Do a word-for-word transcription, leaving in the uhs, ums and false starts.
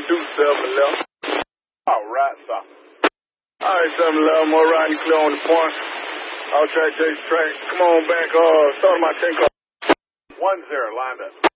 do seven eleven. All right, sir. All right, seven eleven, more riding you clear on the point. All track, J track. Come on back, uh, start my ten car. One zero, lined up.